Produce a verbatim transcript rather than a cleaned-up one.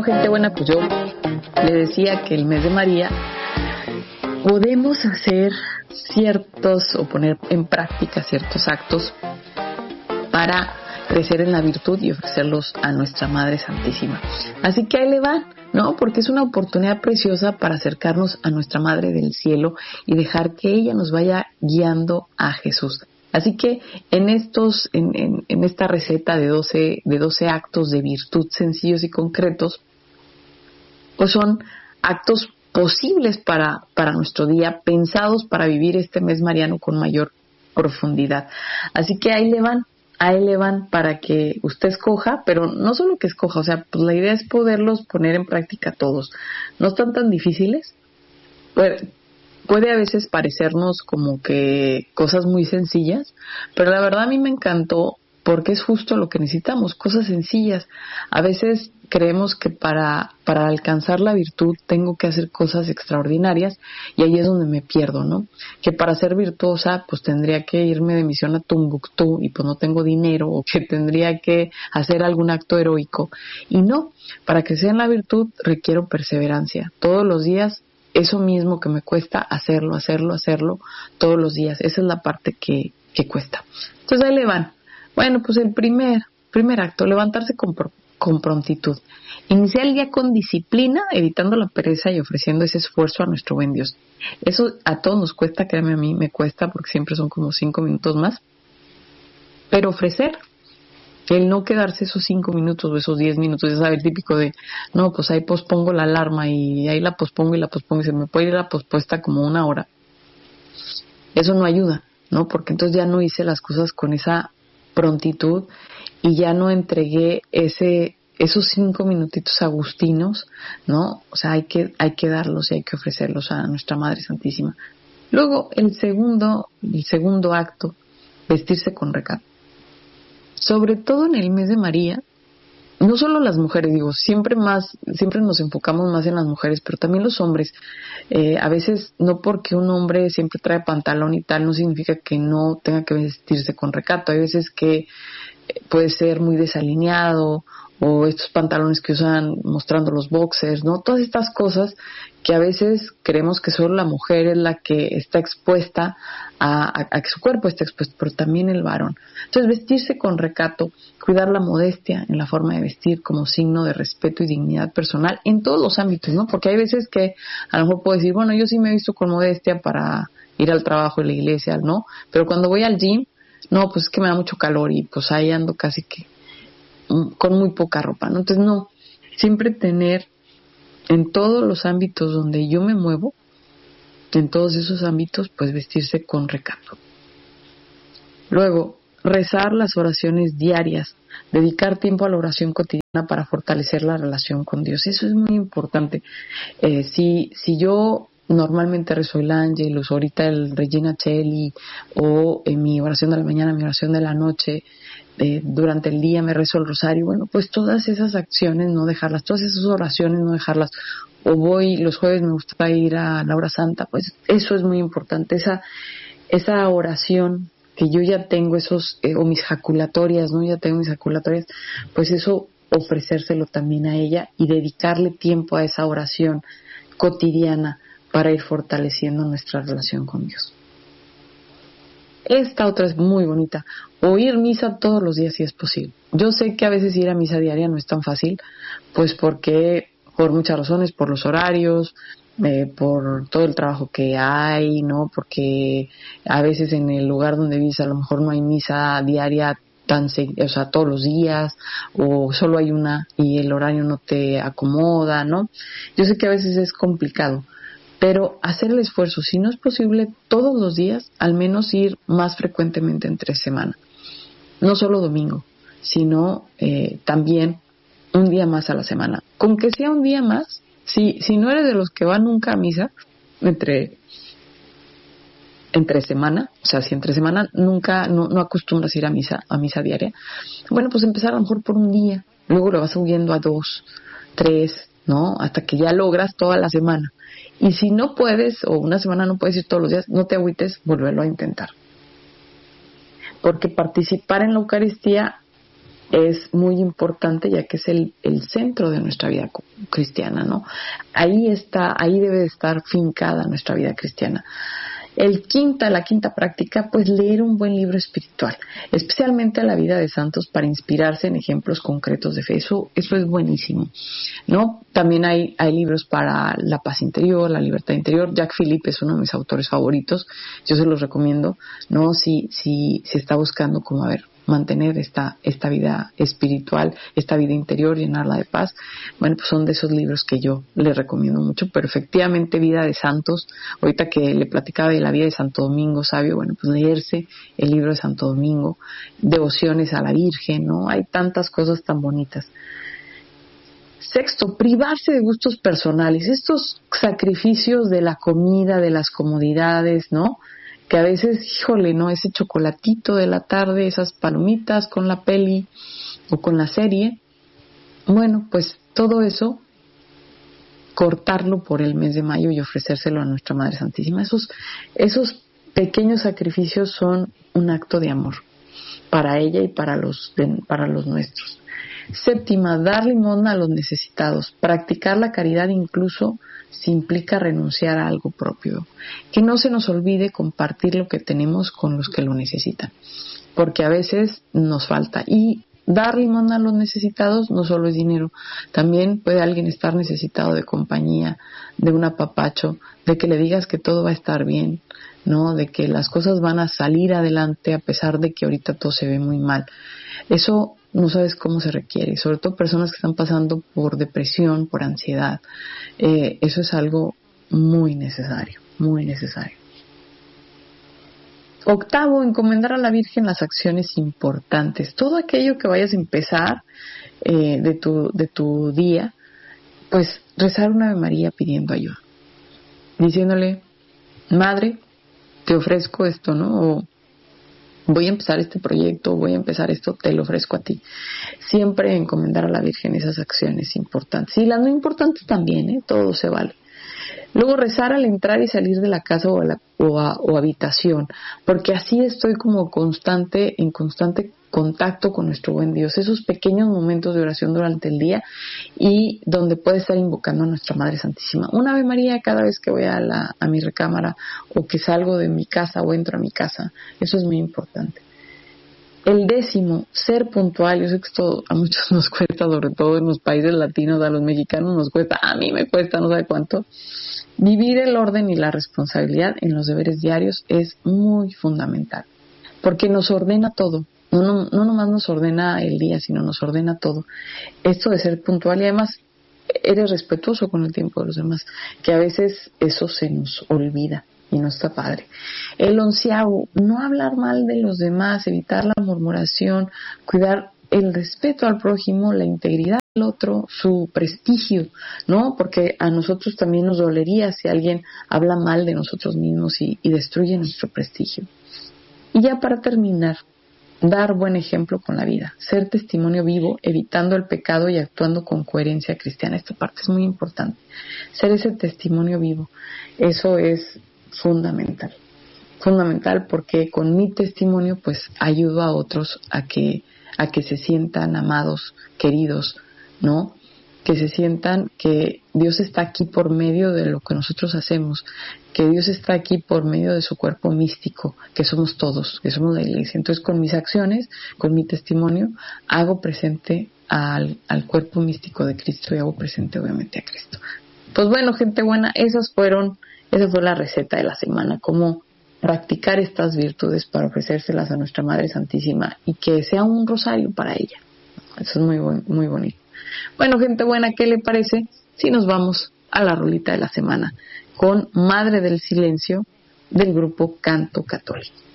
Bueno, gente buena, pues yo le decía que el mes de María podemos hacer ciertos o poner en práctica ciertos actos para crecer en la virtud y ofrecerlos a nuestra Madre Santísima. Así que ahí le van, ¿no? Porque es una oportunidad preciosa para acercarnos a nuestra Madre del Cielo y dejar que ella nos vaya guiando a Jesús. Así que en estos, en, en, en esta receta de doce, de doce actos de virtud sencillos y concretos, pues son actos posibles para, para nuestro día, pensados para vivir este mes mariano con mayor profundidad. Así que ahí le van, ahí le van para que usted escoja, pero no solo que escoja, o sea, pues la idea es poderlos poner en práctica todos. No están tan difíciles, pues, puede a veces parecernos como que cosas muy sencillas, pero la verdad a mí me encantó porque es justo lo que necesitamos, cosas sencillas. A veces creemos que para, para alcanzar la virtud tengo que hacer cosas extraordinarias y ahí es donde me pierdo, ¿no? Que para ser virtuosa pues tendría que irme de misión a Tombuctú y pues no tengo dinero, o que tendría que hacer algún acto heroico. Y no, para crecer en la virtud requiero perseverancia. Todos los días, eso mismo que me cuesta, hacerlo, hacerlo, hacerlo todos los días. Esa es la parte que, que cuesta. Entonces ahí le van. Bueno, pues el primer, primer acto, levantarse con, con prontitud. Iniciar el día con disciplina, evitando la pereza y ofreciendo ese esfuerzo a nuestro buen Dios. Eso a todos nos cuesta, créanme, a mí me cuesta porque siempre son como cinco minutos más. Pero ofrecer, el no quedarse esos cinco minutos o esos diez minutos, ya sabes, el típico de, no, pues ahí pospongo la alarma y ahí la pospongo y la pospongo y se me puede ir la pospuesta como una hora. Eso no ayuda, ¿no? Porque entonces ya no hice las cosas con esa prontitud y ya no entregué ese esos cinco minutitos agustinos, ¿no? O sea, hay que hay que darlos y hay que ofrecerlos a nuestra Madre Santísima. Luego, el segundo, el segundo acto, vestirse con recato. Sobre todo en el mes de María, no solo las mujeres, digo, siempre más, siempre nos enfocamos más en las mujeres, pero también los hombres. Eh, a veces, no porque un hombre siempre trae pantalón y tal, no significa que no tenga que vestirse con recato. Hay veces que puede ser muy desalineado, o estos pantalones que usan mostrando los boxers, ¿no? Todas estas cosas que a veces creemos que solo la mujer es la que está expuesta a, a, a que su cuerpo está expuesto, pero también el varón. Entonces, vestirse con recato, cuidar la modestia en la forma de vestir como signo de respeto y dignidad personal en todos los ámbitos, ¿no? Porque hay veces que a lo mejor puedo decir, bueno, yo sí me he visto con modestia para ir al trabajo y la iglesia, ¿no? Pero cuando voy al gym, no, pues es que me da mucho calor y pues ahí ando casi que con muy poca ropa, ¿no? Entonces, no, siempre tener en todos los ámbitos donde yo me muevo, en todos esos ámbitos, pues vestirse con recato. Luego, rezar las oraciones diarias, dedicar tiempo a la oración cotidiana para fortalecer la relación con Dios. Eso es muy importante. Eh, si, si yo normalmente rezo el Ángelus, ahorita el Regina Coeli, o en mi oración de la mañana, mi oración de la noche, eh, durante el día me rezo el rosario, bueno, pues todas esas acciones no dejarlas, todas esas oraciones no dejarlas, o voy los jueves me gusta ir a la hora santa, pues eso es muy importante, esa, esa oración que yo ya tengo, esos, eh, o mis jaculatorias, ¿no? Ya tengo mis jaculatorias, pues eso ofrecérselo también a ella y dedicarle tiempo a esa oración cotidiana para ir fortaleciendo nuestra relación con Dios. Esta otra es muy bonita, oír misa todos los días si es posible. Yo sé que a veces ir a misa diaria no es tan fácil, pues porque por muchas razones, por los horarios, eh, por todo el trabajo que hay, ¿no? Porque a veces en el lugar donde vives a lo mejor no hay misa diaria tan, o sea, todos los días, o solo hay una y el horario no te acomoda, ¿no? Yo sé que a veces es complicado, pero hacer el esfuerzo, si no es posible todos los días, al menos ir más frecuentemente entre semana. No solo domingo, sino eh, también un día más a la semana. Con que sea un día más, si, si no eres de los que van nunca a misa, entre, entre semana, o sea, si entre semana nunca, no, no acostumbras a ir a misa, a misa diaria, bueno, pues empezar a lo mejor por un día, luego lo vas subiendo a dos, tres, ¿no? Hasta que ya logras toda la semana. Y si no puedes, o una semana no puedes ir todos los días, no te agüites, volverlo a intentar. Porque participar en la Eucaristía es muy importante, ya que es el, el centro de nuestra vida cristiana, ¿no? Ahí está, ahí debe de estar fincada nuestra vida cristiana. El quinta, la quinta práctica, pues leer un buen libro espiritual, especialmente la vida de santos, para inspirarse en ejemplos concretos de fe. Eso, eso es buenísimo, ¿no? También hay, hay libros para la paz interior, la libertad interior. Jack Phillips es uno de mis autores favoritos. Yo se los recomiendo, ¿no? Si, si, si está buscando como, a ver, mantener esta, esta vida espiritual, esta vida interior, llenarla de paz. Bueno, pues son de esos libros que yo le recomiendo mucho, pero efectivamente Vida de Santos, ahorita que le platicaba de la vida de Santo Domingo Sabio, bueno, pues leerse el libro de Santo Domingo, devociones a la Virgen, ¿no? Hay tantas cosas tan bonitas. Sexto, privarse de gustos personales, estos sacrificios de la comida, de las comodidades, ¿no? Que a veces, híjole, ¿no? Ese chocolatito de la tarde, esas palomitas con la peli o con la serie. Bueno, pues todo eso, cortarlo por el mes de mayo y ofrecérselo a nuestra Madre Santísima. Esos, esos pequeños sacrificios son un acto de amor para ella y para los, de, para los nuestros. Séptima, dar limosna a los necesitados. Practicar la caridad incluso si implica renunciar a algo propio. Que no se nos olvide compartir lo que tenemos con los que lo necesitan, porque a veces nos falta. Y dar limosna a los necesitados no solo es dinero, también puede alguien estar necesitado de compañía, de un apapacho, de que le digas que todo va a estar bien, ¿no? De que las cosas van a salir adelante a pesar de que ahorita todo se ve muy mal. Eso no sabes cómo se requiere, sobre todo personas que están pasando por depresión, por ansiedad. Eh, eso es algo muy necesario, muy necesario. Octavo, encomendar a la Virgen las acciones importantes. Todo aquello que vayas a empezar eh, de tu, de tu día, pues rezar una Ave María pidiendo ayuda, diciéndole: Madre, te ofrezco esto, ¿no? O voy a empezar este proyecto, voy a empezar esto, te lo ofrezco a ti. Siempre encomendar a la Virgen esas acciones importantes. Y las no importantes también, ¿eh? Todo se vale. Luego rezar al entrar y salir de la casa o, a la, o, a, o habitación, porque así estoy como constante, en constante contacto con nuestro buen Dios. Esos pequeños momentos de oración durante el día y donde puede estar invocando a nuestra Madre Santísima. Una Ave María cada vez que voy a, la, a mi recámara o que salgo de mi casa o entro a mi casa. Eso es muy importante. El décimo, ser puntual. Yo sé que esto a muchos nos cuesta, sobre todo en los países latinos, a los mexicanos nos cuesta, a mí me cuesta no sé cuánto. Vivir el orden y la responsabilidad en los deberes diarios es muy fundamental, porque nos ordena todo. No, no, no nomás nos ordena el día, sino nos ordena todo. Esto de ser puntual, y además eres respetuoso con el tiempo de los demás, que a veces eso se nos olvida y no está padre. El onceavo, no hablar mal de los demás, evitar la murmuración, cuidar el respeto al prójimo, la integridad del otro, su prestigio, ¿no? Porque a nosotros también nos dolería si alguien habla mal de nosotros mismos y, y destruye nuestro prestigio. Y ya para terminar, dar buen ejemplo con la vida, ser testimonio vivo, evitando el pecado y actuando con coherencia cristiana. Esta parte es muy importante. Ser ese testimonio vivo, eso es fundamental. Fundamental porque con mi testimonio pues ayudo a otros a que, a que se sientan amados, queridos, ¿no? Que se sientan que Dios está aquí por medio de lo que nosotros hacemos, que Dios está aquí por medio de su cuerpo místico, que somos todos, que somos la Iglesia. Entonces, con mis acciones, con mi testimonio, hago presente al, al cuerpo místico de Cristo y hago presente obviamente a Cristo. Pues bueno, gente buena, esas fueron, esa fue la receta de la semana, cómo practicar estas virtudes para ofrecérselas a nuestra Madre Santísima y que sea un rosario para ella. Eso es muy, buen, muy bonito. Bueno, gente buena, ¿qué le parece si nos vamos a la rolita de la semana con Madre del Silencio del grupo Canto Católico?